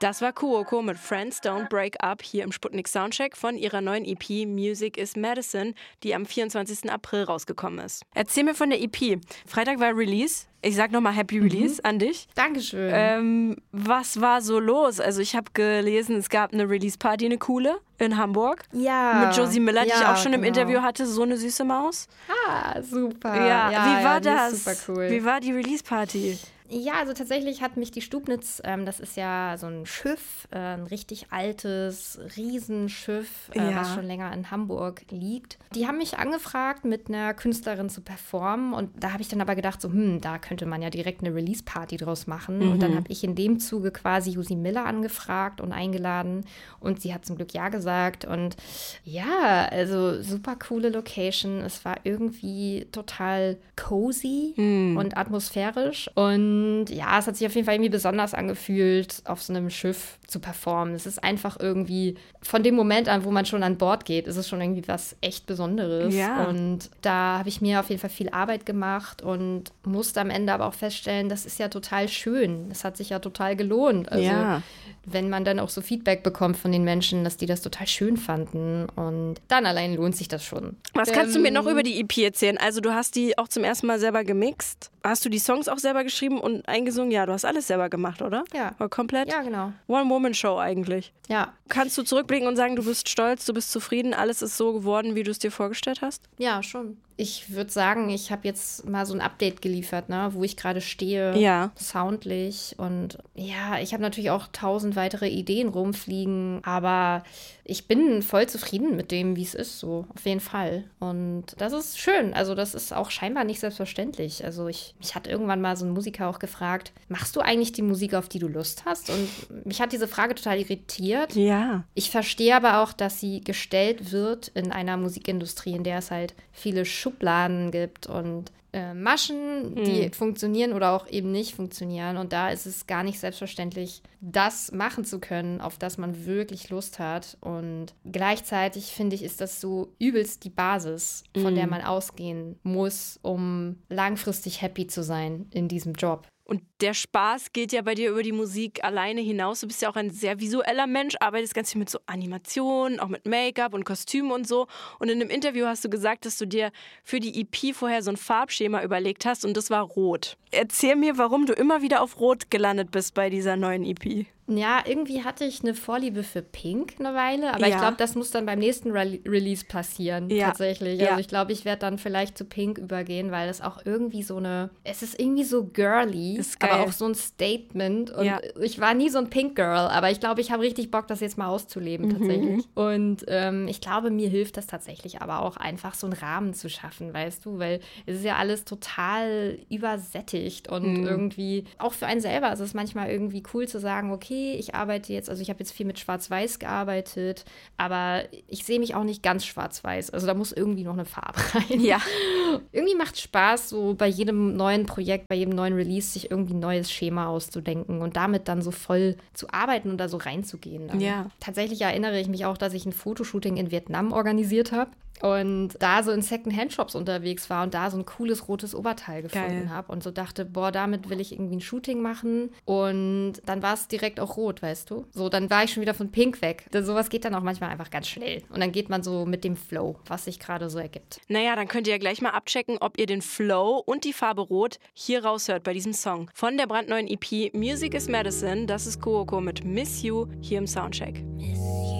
Das war Kuoko mit Friends Don't Break Up hier im Sputnik Soundcheck von ihrer neuen EP Music is Medicine, die am 24. April rausgekommen ist. Erzähl mir von der EP. Freitag war Release. Ich sag nochmal Happy Release an dich. Dankeschön. Was war so los? Also ich habe gelesen, es gab eine Release-Party, eine coole, in Hamburg. Ja. Mit Josie Miller, die ich auch schon im Interview hatte. So eine süße Maus. Ah, super. Ja, wie war das? Super cool. Wie war die Release-Party? Ja, also tatsächlich hat mich die Stubnitz, das ist ja so ein Schiff, ein richtig altes Riesenschiff, was schon länger in Hamburg liegt. Die haben mich angefragt, mit einer Künstlerin zu performen und da habe ich dann aber gedacht, so, da könnte man ja direkt eine Release-Party draus machen. Und dann habe ich in dem Zuge quasi Josie Miller angefragt und eingeladen und sie hat zum Glück ja gesagt und ja, also super coole Location. Es war irgendwie total cozy und atmosphärisch und ja, es hat sich auf jeden Fall irgendwie besonders angefühlt, auf so einem Schiff zu performen. Es ist einfach irgendwie, von dem Moment an, wo man schon an Bord geht, ist es schon irgendwie was echt Besonderes. Ja. Und da habe ich mir auf jeden Fall viel Arbeit gemacht und musste am Ende aber auch feststellen, das ist ja total schön. Es hat sich ja total gelohnt. Also wenn man dann auch so Feedback bekommt von den Menschen, dass die das total schön fanden und dann allein lohnt sich das schon. Was kannst du mir noch über die EP erzählen? Also du hast die auch zum ersten Mal selber gemixt. Hast du die Songs auch selber geschrieben und eingesungen? Ja, du hast alles selber gemacht, oder? Ja. War komplett? Ja, genau. One-Woman-Show eigentlich. Ja. Kannst du zurückblicken und sagen, du bist stolz, du bist zufrieden, alles ist so geworden, wie du es dir vorgestellt hast? Ja, schon. Ich würde sagen, ich habe jetzt mal so ein Update geliefert, ne, wo ich gerade stehe, soundlich. Und ja, ich habe natürlich auch 1000 weitere Ideen rumfliegen, aber ich bin voll zufrieden mit dem, wie es ist, so auf jeden Fall. Und das ist schön. Also das ist auch scheinbar nicht selbstverständlich. Also mich hat irgendwann mal so ein Musiker auch gefragt, machst du eigentlich die Musik, auf die du Lust hast? Und mich hat diese Frage total irritiert. Ja. Ich verstehe aber auch, dass sie gestellt wird in einer Musikindustrie, in der es halt viele Schubladen gibt und Maschen, die funktionieren oder auch eben nicht funktionieren. Und da ist es gar nicht selbstverständlich, das machen zu können, auf das man wirklich Lust hat. Und gleichzeitig, finde ich, ist das so übelst die Basis, von der man ausgehen muss, um langfristig happy zu sein in diesem Job. Und der Spaß geht ja bei dir über die Musik alleine hinaus. Du bist ja auch ein sehr visueller Mensch, arbeitest ganz viel mit so Animationen, auch mit Make-up und Kostümen und so. Und in einem Interview hast du gesagt, dass du dir für die EP vorher so ein Farbschema überlegt hast und das war rot. Erzähl mir, warum du immer wieder auf Rot gelandet bist bei dieser neuen EP. Ja, irgendwie hatte ich eine Vorliebe für Pink eine Weile, aber ich glaube, das muss dann beim nächsten Release passieren, tatsächlich. Also ich glaube, ich werde dann vielleicht zu Pink übergehen, weil das auch irgendwie es ist irgendwie so girly, aber auch so ein Statement. Und ich war nie so ein Pink-Girl, aber ich glaube, ich habe richtig Bock, das jetzt mal auszuleben, tatsächlich. Und ich glaube, mir hilft das tatsächlich aber auch einfach, so einen Rahmen zu schaffen, weißt du, weil es ist ja alles total übersättigt und irgendwie, auch für einen selber ist es manchmal irgendwie cool zu sagen, okay, ich arbeite jetzt, also ich habe jetzt viel mit Schwarz-Weiß gearbeitet, aber ich sehe mich auch nicht ganz schwarz-weiß. Also da muss irgendwie noch eine Farbe rein. Ja. Irgendwie macht es Spaß, so bei jedem neuen Projekt, bei jedem neuen Release, sich irgendwie ein neues Schema auszudenken und damit dann so voll zu arbeiten und da so reinzugehen. Dann. Ja. Tatsächlich erinnere ich mich auch, dass ich ein Fotoshooting in Vietnam organisiert habe. Und da so in Second-Hand-Shops unterwegs war und da so ein cooles rotes Oberteil gefunden habe und so dachte, boah, damit will ich irgendwie ein Shooting machen. Und dann war es direkt auch rot, weißt du? So, dann war ich schon wieder von Pink weg. Sowas geht dann auch manchmal einfach ganz schnell. Und dann geht man so mit dem Flow, was sich gerade so ergibt. Naja, dann könnt ihr ja gleich mal abchecken, ob ihr den Flow und die Farbe Rot hier raushört bei diesem Song. Von der brandneuen EP Music is Medicine, das ist Kuoko mit Miss You hier im Soundcheck. Miss you.